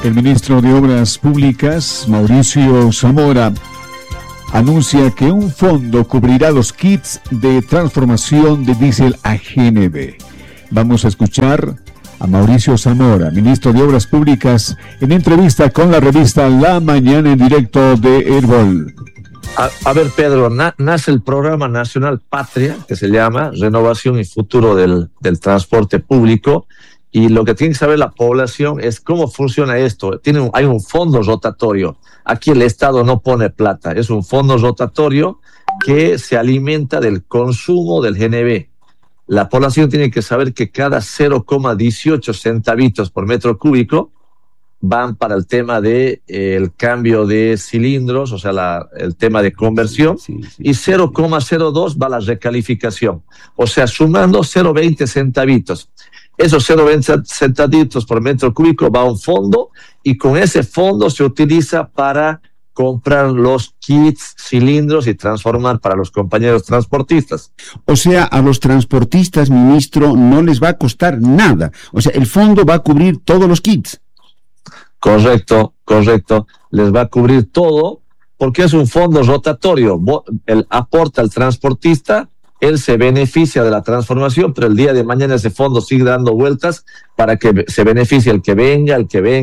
El ministro de Obras Públicas, Mauricio Zamora, anuncia que un fondo cubrirá los kits de transformación de diésel a GNV. Vamos a escuchar a Mauricio Zamora, ministro de Obras Públicas, en entrevista con la revista La Mañana en directo de Herbol. A ver, Pedro, nace el Programa Nacional Patria, que se llama Renovación y Futuro del Transporte Público, y lo que tiene que saber la población es cómo funciona esto. Hay un fondo rotatorio. Aquí el Estado no pone plata, es un fondo rotatorio que se alimenta del consumo del GNV. La población tiene que saber que cada 0,18 centavitos por metro cúbico van para el tema de el cambio de cilindros, o sea, el tema de conversión, y 0,02 va la recalificación. O sea, sumando 0,20 centavitos. Esos 0,20 centavitos por metro cúbico va a un fondo, y con ese fondo se utiliza para comprar los kits, cilindros y transformar para los compañeros transportistas. O sea, a los transportistas, ministro, no les va a costar nada. O sea, el fondo va a cubrir todos los kits. Correcto. Les va a cubrir todo porque es un fondo rotatorio. Él aporta al transportista, él se beneficia de la transformación, pero el día de mañana ese fondo sigue dando vueltas para que se beneficie el que venga.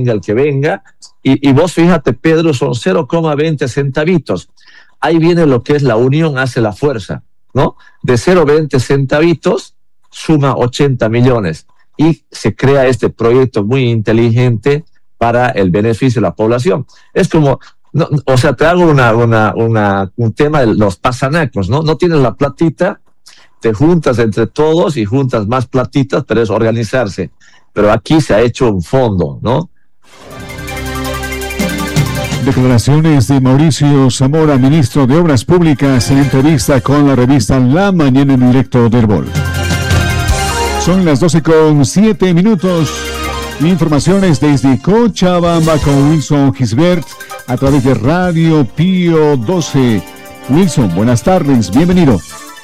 Y vos fíjate, Pedro, son 0,20 centavitos. Ahí viene lo que es la unión hace la fuerza, ¿no? De 0,20 centavitos suma 80 millones y se crea este proyecto muy inteligente para el beneficio de la población. Es como, no, o sea, te hago un tema de los pasanacos, ¿no? No tienes la platita, te juntas entre todos y juntas más platitas, pero es organizarse. Pero aquí se ha hecho un fondo, ¿no? Declaraciones de Mauricio Zamora, ministro de Obras Públicas, en entrevista con la revista La Mañana en directo de Herbol. Son las 12:07. Informaciones desde Cochabamba con Wilson Gisbert a través de Radio Pío 12. Wilson, buenas tardes, bienvenido.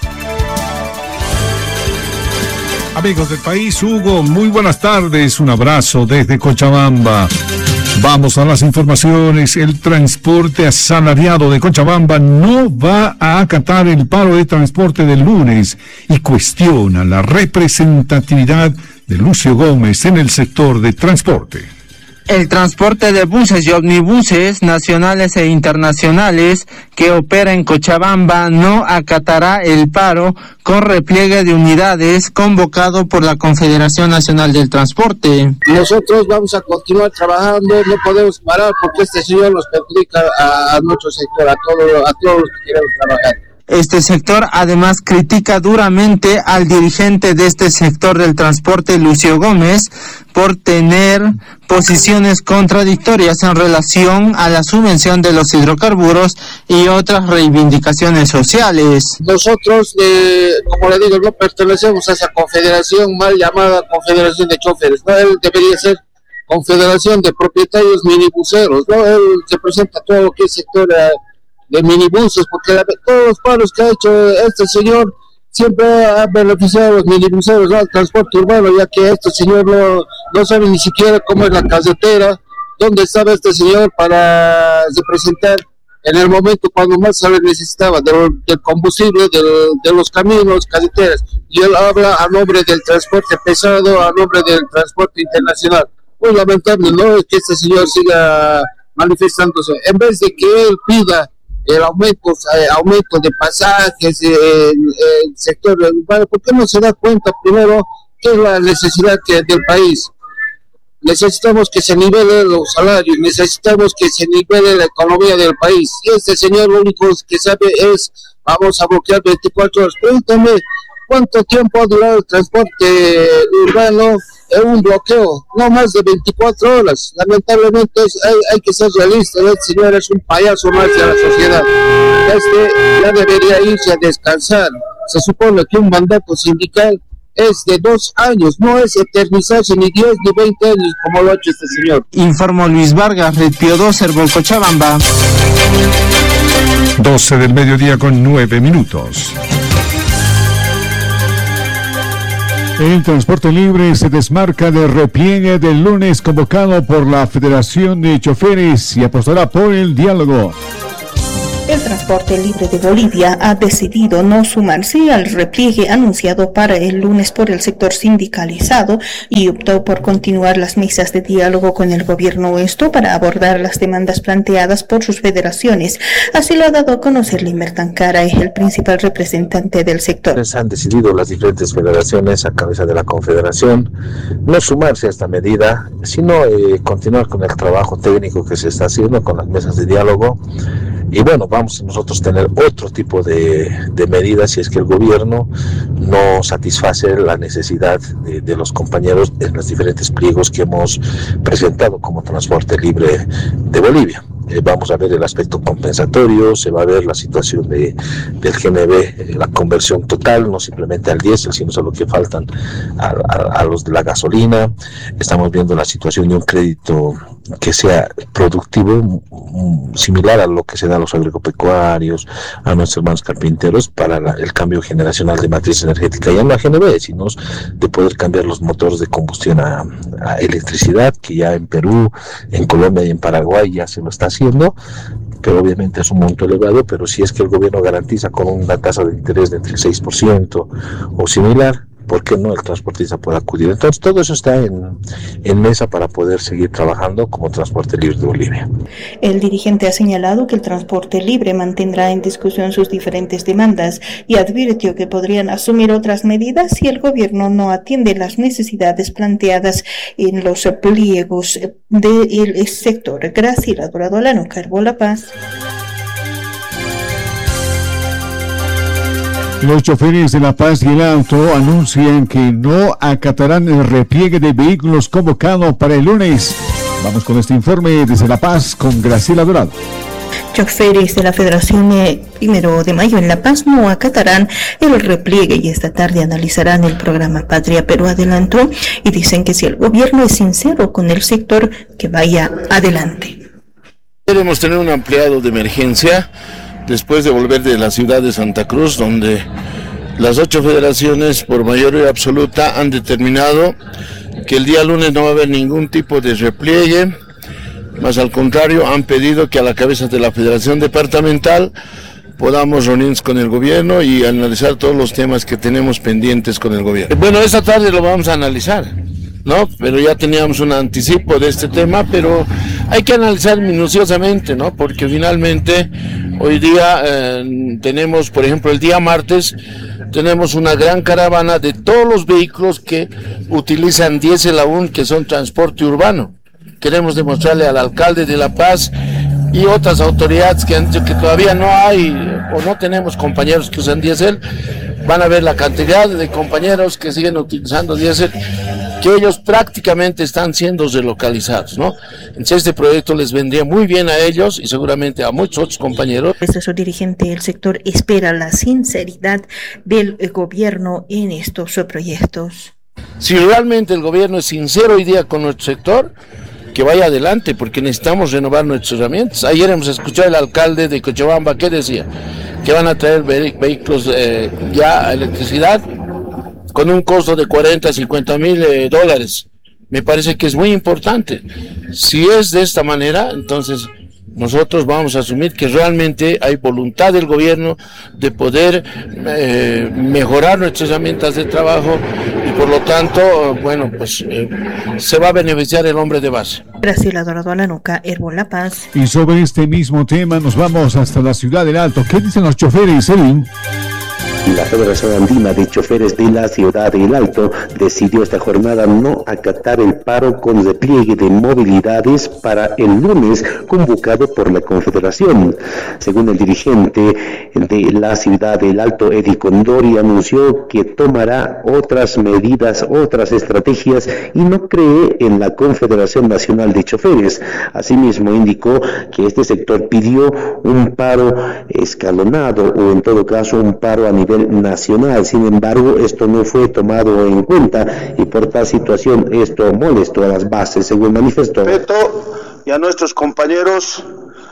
Amigos del país, Hugo, muy buenas tardes, un abrazo desde Cochabamba. Vamos a las informaciones. El transporte asalariado de Cochabamba no va a acatar el paro de transporte del lunes y cuestiona la representatividad de Lucio Gómez en el sector de transporte. El transporte de buses y omnibuses nacionales e internacionales que opera en Cochabamba no acatará el paro con repliegue de unidades convocado por la Confederación Nacional del Transporte. Nosotros vamos a continuar trabajando, no podemos parar porque este señor nos perjudica a nuestro sector, a todos los que queremos trabajar. Este sector además critica duramente al dirigente de este sector del transporte, Lucio Gómez, por tener posiciones contradictorias en relación a la subvención de los hidrocarburos y otras reivindicaciones sociales. Nosotros, como le digo, no pertenecemos a esa confederación mal llamada Confederación de Choferes, ¿no? Él debería ser Confederación de Propietarios Minibuseros, ¿no? Él representa todo lo que es sector de minibuses, porque todos los paros que ha hecho este señor siempre ha beneficiado a los minibuseros, ¿no? Al transporte urbano, ya que este señor no sabe ni siquiera cómo es la carretera, dónde estaba este señor para representar en el momento cuando más se necesitaba del combustible, de los caminos, carreteras, y él habla a nombre del transporte pesado, a nombre del transporte internacional. Muy lamentable, ¿no? Es que este señor siga manifestándose, en vez de que él pida el aumento de pasajes, el sector urbano. ¿Por qué no se da cuenta primero qué es la necesidad del país? Necesitamos que se nivelen los salarios, necesitamos que se nivele la economía del país. Y este señor lo único que sabe es, vamos a bloquear 24 horas. Pregúntame, ¿cuánto tiempo ha durado el transporte urbano en un bloqueo? No más de 24 horas. Lamentablemente hay que ser realista. El señor es un payaso más de la sociedad. Ya debería irse a descansar. Se supone que un mandato sindical es de 2 años, no es eternizarse ni 10 ni 20 años como lo ha hecho este señor. Informó Luis Vargas, Red Pío 12, Herbol, Cochabamba. 12 del mediodía con 9 minutos. El transporte libre se desmarca del repliegue del lunes convocado por la Federación de Choferes y apostará por el diálogo. El Transporte Libre de Bolivia ha decidido no sumarse al repliegue anunciado para el lunes por el sector sindicalizado y optó por continuar las mesas de diálogo con el gobierno para abordar las demandas planteadas por sus federaciones. Así lo ha dado a conocer Limer Tancara, es el principal representante del sector. Han decidido las diferentes federaciones a cabeza de la Confederación no sumarse a esta medida, sino continuar con el trabajo técnico que se está haciendo con las mesas de diálogo. Y bueno, vamos a nosotros tener otro tipo de medidas si es que el gobierno no satisface la necesidad de los compañeros en los diferentes pliegos que hemos presentado como Transporte Libre de Bolivia. Vamos a ver el aspecto compensatorio, se va a ver la situación del GNB, la conversión total, no simplemente al diésel, sino solo que faltan a los de la gasolina. Estamos viendo la situación de un crédito que sea productivo, similar a lo que se da a los agropecuarios, a nuestros hermanos carpinteros, para el cambio generacional de matriz energética, ya no a GNB, sino de poder cambiar los motores de combustión a electricidad, que ya en Perú, en Colombia y en Paraguay ya se lo está haciendo, pero obviamente es un monto elevado. Pero si es que el gobierno garantiza con una tasa de interés de entre el 6% o similar, ¿por qué no el transportista puede acudir? Entonces todo eso está en mesa para poder seguir trabajando como Transporte Libre de Bolivia. El dirigente ha señalado que el transporte libre mantendrá en discusión sus diferentes demandas y advirtió que podrían asumir otras medidas si el gobierno no atiende las necesidades planteadas en los pliegos del sector. Graciela Dorado, La Nuca, La Paz. Los choferes de La Paz y el Alto anuncian que no acatarán el repliegue de vehículos convocado para el lunes. Vamos con este informe desde La Paz con Graciela Dorado. Choferes de la Federación 1 de Mayo en La Paz no acatarán el repliegue y esta tarde analizarán el programa Patria, pero adelantó y dicen que si el gobierno es sincero con el sector, que vaya adelante. Queremos tener un ampliado de emergencia después de volver de la ciudad de Santa Cruz, donde las 8 federaciones por mayoría absoluta han determinado que el día lunes no va a haber ningún tipo de repliegue, más al contrario han pedido que a la cabeza de la federación departamental podamos reunirnos con el gobierno y analizar todos los temas que tenemos pendientes con el gobierno. Bueno, esta tarde lo vamos a analizar, ¿no? Pero ya teníamos un anticipo de este tema, pero hay que analizar minuciosamente, ¿no? Porque finalmente hoy día tenemos, por ejemplo, el día martes, tenemos una gran caravana de todos los vehículos que utilizan diésel aún, que son transporte urbano. Queremos demostrarle al alcalde de La Paz y otras autoridades que han dicho que todavía no hay o no tenemos compañeros que usan diésel. Van a ver la cantidad de compañeros que siguen utilizando diésel, que ellos prácticamente están siendo relocalizados, ¿no? Entonces este proyecto les vendría muy bien a ellos y seguramente a muchos otros compañeros. El asesor dirigente del sector espera la sinceridad del gobierno en estos proyectos. Si realmente el gobierno es sincero hoy día con nuestro sector, que vaya adelante, porque necesitamos renovar nuestras herramientas. Ayer hemos escuchado al alcalde de Cochabamba que decía que van a traer vehículos ya a electricidad con un costo de 40, 50 mil dólares. Me parece que es muy importante. Si es de esta manera, entonces nosotros vamos a asumir que realmente hay voluntad del gobierno de poder mejorar nuestras herramientas de trabajo y por lo tanto, bueno, pues se va a beneficiar el hombre de base. Graciela Dorado, La Nuca, La Paz. Y sobre este mismo tema nos vamos hasta la ciudad del Alto. ¿Qué dicen los choferes, Edwin? La Federación Andina de Choferes de la Ciudad del Alto decidió esta jornada no acatar el paro con repliegue de movilidades para el lunes convocado por la Confederación. Según el dirigente de la Ciudad del Alto, Eddie Condori, anunció que tomará otras medidas, otras estrategias y no cree en la Confederación Nacional de Choferes. Asimismo, indicó que este sector pidió un paro escalonado o en todo caso un paro a nivel nacional. Sin embargo, esto no fue tomado en cuenta y por tal situación esto molestó a las bases, según manifestó. Y a nuestros compañeros,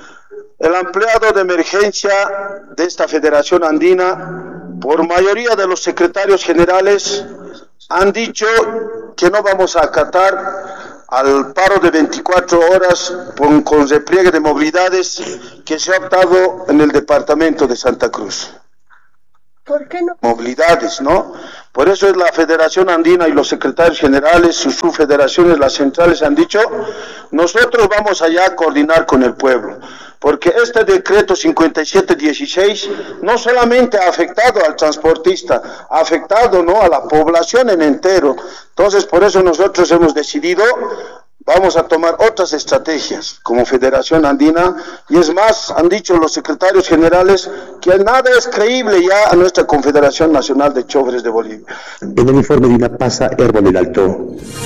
el ampliado de emergencia de esta Federación Andina, por mayoría de los secretarios generales, han dicho que no vamos a acatar al paro de 24 horas con repliegue de movilidades que se ha optado en el departamento de Santa Cruz. ¿Por qué no? Movilidades, ¿no? Por eso es la Federación Andina y los secretarios generales, sus subfederaciones, las centrales han dicho, nosotros vamos allá a coordinar con el pueblo, porque este decreto 5716 no solamente ha afectado al transportista, ha afectado, ¿no?, a la población en entero. Entonces, por eso nosotros hemos decidido, vamos a tomar otras estrategias como Federación Andina, y es más, han dicho los secretarios generales que nada es creíble ya a nuestra Confederación Nacional de Choferes de Bolivia. En el informe de Inapasa, Herbol del Alto.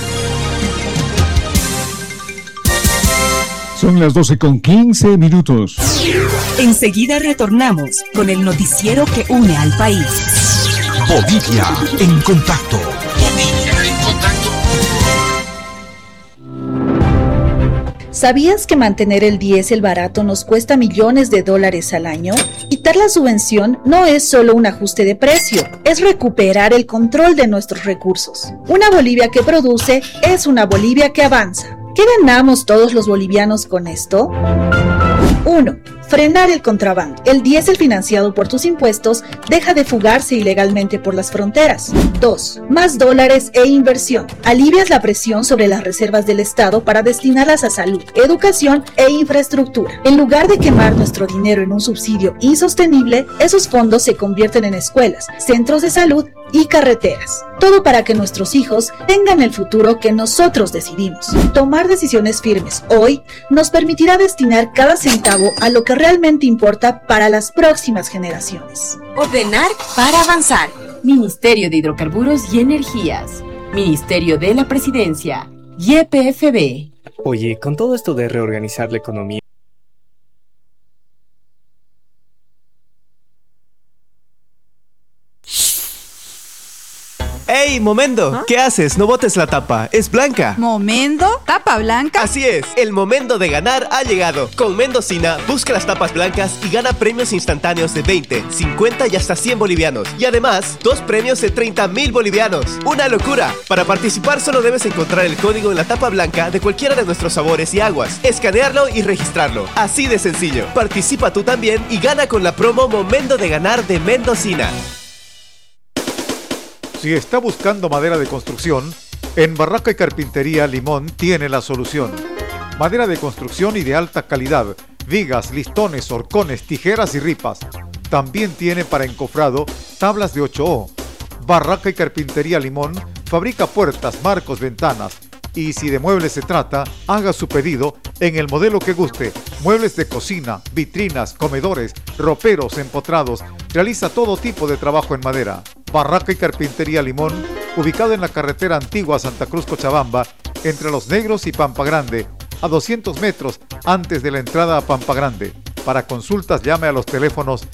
Son las 12:15. Enseguida retornamos con el noticiero que une al país. Bolivia en contacto. Bolivia en contacto. ¿Sabías que mantener el diésel barato nos cuesta millones de dólares al año? Quitar la subvención no es solo un ajuste de precio, es recuperar el control de nuestros recursos. Una Bolivia que produce es una Bolivia que avanza. ¿Qué ganamos todos los bolivianos con esto? 1. Frenar el contrabando. El diésel financiado por tus impuestos deja de fugarse ilegalmente por las fronteras. 2. Más dólares e inversión. Alivias la presión sobre las reservas del Estado para destinarlas a salud, educación e infraestructura. En lugar de quemar nuestro dinero en un subsidio insostenible, esos fondos se convierten en escuelas, centros de salud y carreteras. Todo para que nuestros hijos tengan el futuro que nosotros decidimos. Tomar decisiones firmes hoy nos permitirá destinar cada centavo a lo que realmente importa para las próximas generaciones. Ordenar para avanzar. Ministerio de Hidrocarburos y Energías. Ministerio de la Presidencia. YPFB. Oye, con todo esto de reorganizar la economía. ¡Ey, Momendo! ¿Ah? ¿Qué haces? No botes la tapa, es blanca. ¿Momendo? ¿Tapa blanca? Así es, el momento de ganar ha llegado. Con Mendocina, busca las tapas blancas y gana premios instantáneos de 20, 50 y hasta 100 bolivianos. Y además, 2 premios de 30,000 bolivianos. ¡Una locura! Para participar solo debes encontrar el código en la tapa blanca de cualquiera de nuestros sabores y aguas, escanearlo y registrarlo. Así de sencillo. Participa tú también y gana con la promo Momento de Ganar de Mendocina. Si está buscando madera de construcción, en Barraca y Carpintería Limón tiene la solución. Madera de construcción y de alta calidad, vigas, listones, horcones, tijeras y ripas. También tiene para encofrado tablas de 8O. Barraca y Carpintería Limón fabrica puertas, marcos, ventanas. Y si de muebles se trata, haga su pedido en el modelo que guste. Muebles de cocina, vitrinas, comedores, roperos, empotrados. Realiza todo tipo de trabajo en madera. Barraca y Carpintería Limón, ubicado en la carretera antigua Santa Cruz Cochabamba, entre Los Negros y Pampa Grande, a 200 metros antes de la entrada a Pampa Grande. Para consultas llame a los teléfonos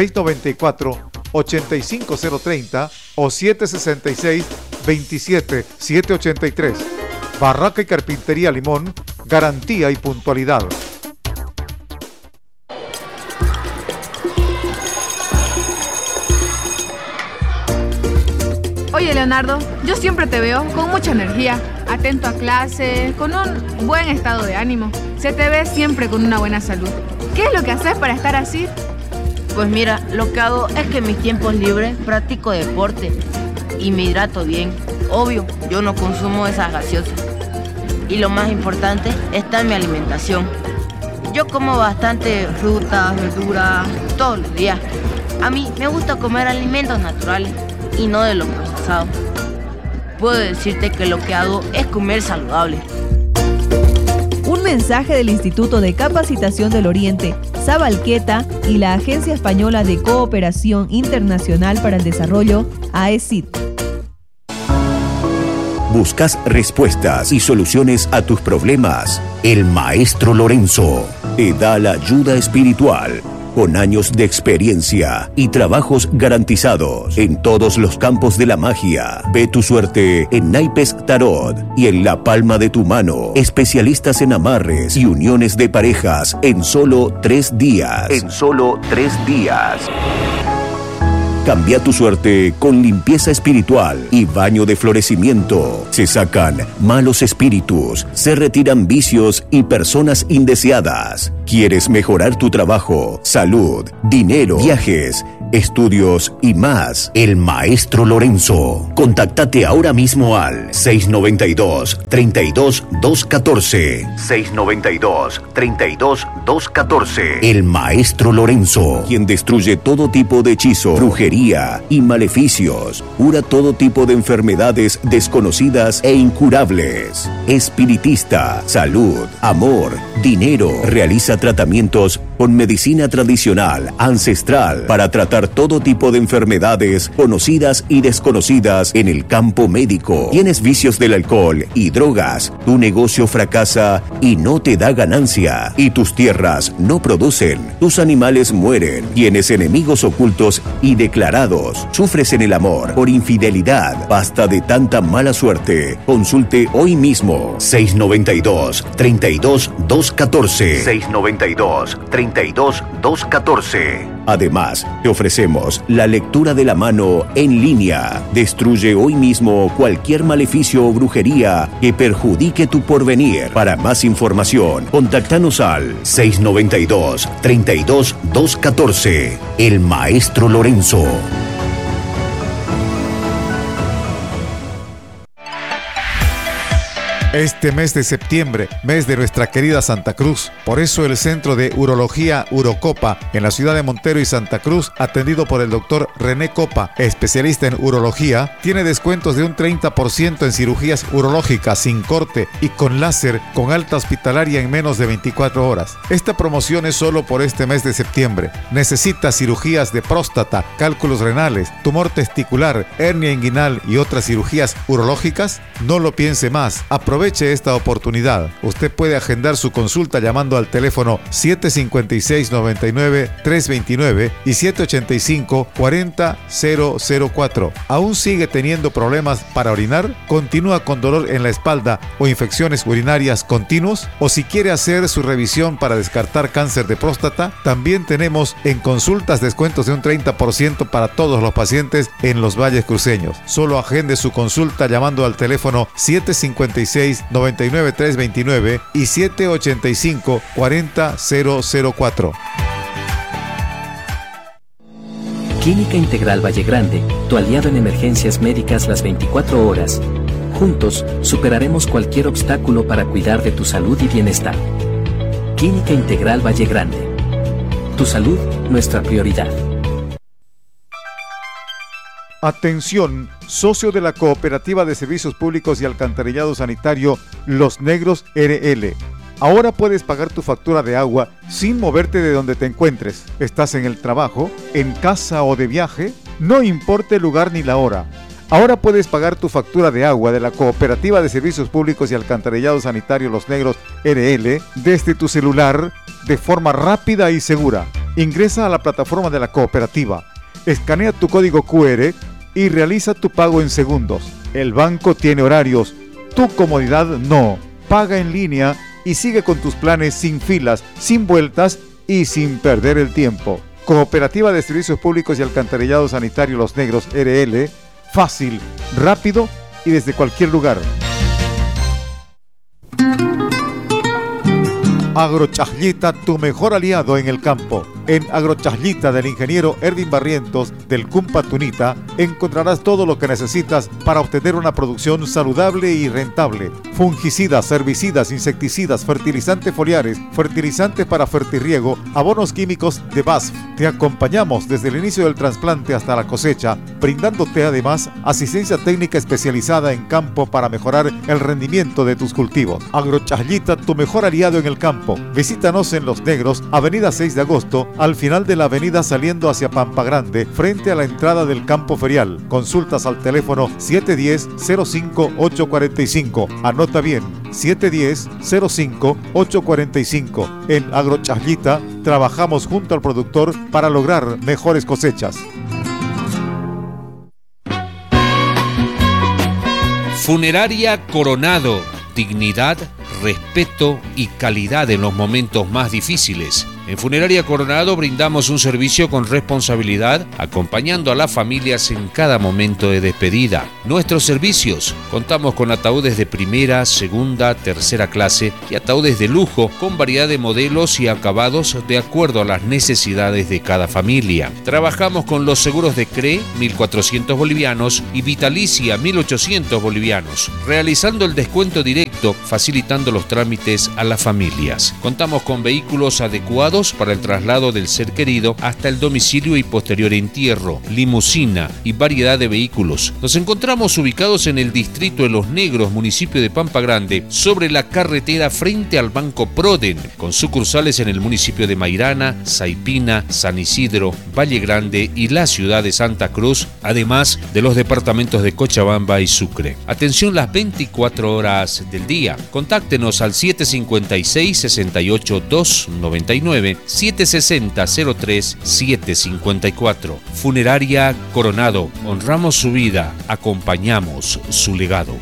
694-85030 o 766-27783. Barraca y Carpintería Limón, garantía y puntualidad. Oye, Leonardo, yo siempre te veo con mucha energía, atento a clase, con un buen estado de ánimo. Se te ve siempre con una buena salud. ¿Qué es lo que haces para estar así? Pues mira, lo que hago es que en mis tiempos libres practico deporte y me hidrato bien. Obvio, yo no consumo esas gaseosas. Y lo más importante está en mi alimentación. Yo como bastante frutas, verduras, todos los días. A mí me gusta comer alimentos naturales y no de los procesados. Puedo decirte que lo que hago es comer saludable. Un mensaje del Instituto de Capacitación del Oriente, Sabalqueta y la Agencia Española de Cooperación Internacional para el Desarrollo, AECID. ¿Buscas respuestas y soluciones a tus problemas? El Maestro Lorenzo te da la ayuda espiritual, con años de experiencia y trabajos garantizados en todos los campos de la magia. Ve tu suerte en naipes tarot y en la palma de tu mano. Especialistas en amarres y uniones de parejas en solo 3 días. En solo 3 días. Cambia tu suerte con limpieza espiritual y baño de florecimiento. Se sacan malos espíritus, se retiran vicios y personas indeseadas. ¿Quieres mejorar tu trabajo, salud, dinero, viajes, estudios y más? El Maestro Lorenzo. Contáctate ahora mismo al 692-32-214. 692-32-214. El Maestro Lorenzo, quien destruye todo tipo de hechizo, brujería y maleficios. Cura todo tipo de enfermedades desconocidas e incurables. Espiritista, salud, amor, dinero. Realiza tratamientos con medicina tradicional, ancestral, para tratar todo tipo de enfermedades conocidas y desconocidas en el campo médico. ¿Tienes vicios del alcohol y drogas? Tu negocio fracasa y no te da ganancia. Y tus tierras no producen. Tus animales mueren. Tienes enemigos ocultos y declarados. Sufres en el amor por infidelidad. Basta de tanta mala suerte. Consulte hoy mismo. 692-32-214. 692-32-214. Además, te ofrecemos la lectura de la mano en línea. Destruye hoy mismo cualquier maleficio o brujería que perjudique tu porvenir. Para más información, contáctanos al 692-32-214. El Maestro Lorenzo. Este mes de septiembre, mes de nuestra querida Santa Cruz. Por eso el Centro de Urología Urocopa en la ciudad de Montero y Santa Cruz, atendido por el doctor René Copa, especialista en urología, tiene descuentos de un 30% en cirugías urológicas sin corte y con láser con alta hospitalaria en menos de 24 horas. Esta promoción es solo por este mes de septiembre. ¿Necesita cirugías de próstata, cálculos renales, tumor testicular, hernia inguinal y otras cirugías urológicas? No lo piense más. Aproveche esta oportunidad. Usted puede agendar su consulta llamando al teléfono 756-99-329 y 785-40004. ¿Aún sigue teniendo problemas para orinar? ¿Continúa con dolor en la espalda o infecciones urinarias continuos? ¿O si quiere hacer su revisión para descartar cáncer de próstata? También tenemos en consultas descuentos de un 30% para todos los pacientes en los valles cruceños. Solo agende su consulta llamando al teléfono 756-99-329 y 785-40004. Clínica Integral Valle Grande, tu aliado en emergencias médicas las 24 horas. Juntos, superaremos cualquier obstáculo para cuidar de tu salud y bienestar. Clínica Integral Valle Grande. Tu salud, nuestra prioridad. Atención, socio de la Cooperativa de Servicios Públicos y Alcantarillado Sanitario Los Negros RL. Ahora puedes pagar tu factura de agua sin moverte de donde te encuentres. ¿Estás en el trabajo, en casa o de viaje? No importa el lugar ni la hora. Ahora puedes pagar tu factura de agua de la Cooperativa de Servicios Públicos y Alcantarillado Sanitario Los Negros RL desde tu celular de forma rápida y segura. Ingresa a la plataforma de la cooperativa, escanea tu código QR y realiza tu pago en segundos. El banco tiene horarios, tu comodidad no. Paga en línea y sigue con tus planes sin filas, sin vueltas y sin perder el tiempo. Cooperativa de Servicios Públicos y Alcantarillado Sanitario Los Negros RL, fácil, rápido y desde cualquier lugar. Agrochaslita, tu mejor aliado en el campo. En Agrochaslita del ingeniero Erwin Barrientos del Cumpa Tunita encontrarás todo lo que necesitas para obtener una producción saludable y rentable. Fungicidas, herbicidas, insecticidas, fertilizantes foliares, fertilizantes para fertirriego, abonos químicos de BASF. Te acompañamos desde el inicio del trasplante hasta la cosecha, brindándote además asistencia técnica especializada en campo para mejorar el rendimiento de tus cultivos. Agrochaslita, tu mejor aliado en el campo. Visítanos en Los Negros, avenida 6 de agosto, al final de la avenida saliendo hacia Pampa Grande, frente a la entrada del campo ferial. Consultas al teléfono 710-05-845. Anota bien, 710-05-845. En Agrochaslita trabajamos junto al productor para lograr mejores cosechas. Funeraria Coronado. Dignidad, respeto y calidad en los momentos más difíciles. En Funeraria Coronado brindamos un servicio con responsabilidad, acompañando a las familias en cada momento de despedida. Nuestros servicios: contamos con ataúdes de primera, segunda, tercera clase y ataúdes de lujo con variedad de modelos y acabados de acuerdo a las necesidades de cada familia. Trabajamos con los seguros de CRE, 1.400 bolivianos, y Vitalicia, 1.800 bolivianos, realizando el descuento directo, facilitando los trámites a las familias. Contamos con vehículos adecuados para el traslado del ser querido hasta el domicilio y posterior entierro, limusina y variedad de vehículos. Nos encontramos ubicados en el distrito de Los Negros, municipio de Pampa Grande, sobre la carretera frente al Banco Proden, con sucursales en el municipio de Mairana, Saipina, San Isidro, Valle Grande y la ciudad de Santa Cruz, además de los departamentos de Cochabamba y Sucre. Atención las 24 horas del día. Contáctenos al 756-68-299, 760-03-754. Funeraria Coronado. Honramos su vida, acompañamos su legado.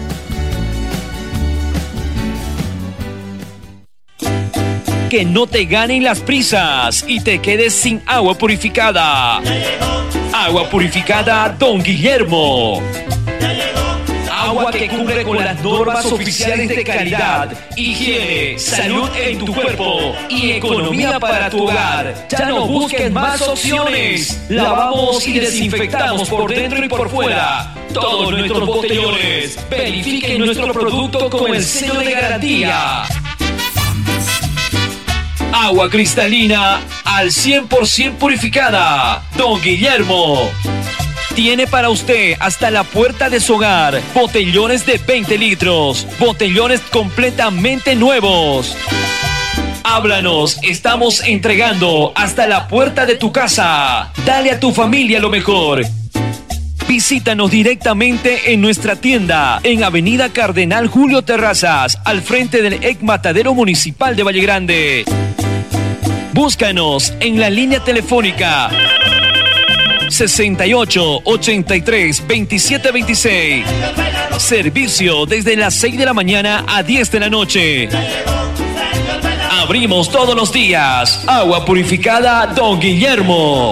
Que no te ganen las prisas y te quedes sin agua purificada. Agua purificada Don Guillermo. Agua que cumple con las normas oficiales de calidad, higiene, salud en tu cuerpo y economía para tu hogar. Ya no busques más opciones. Lavamos y desinfectamos por dentro y por fuera todos nuestros botellones. Verifiquen nuestro producto con el sello de garantía. Agua cristalina al 100% purificada. Don Guillermo tiene para usted hasta la puerta de su hogar botellones de 20 litros, botellones completamente nuevos. Háblanos, estamos entregando hasta la puerta de tu casa. Dale a tu familia lo mejor. Visítanos directamente en nuestra tienda en Avenida Cardenal Julio Terrazas, al frente del EC Matadero Municipal de Valle Grande. Búscanos en la línea telefónica 68 83 27 26. Servicio desde las 6 de la mañana a 10 de la noche. Abrimos todos los días. Agua purificada Don Guillermo.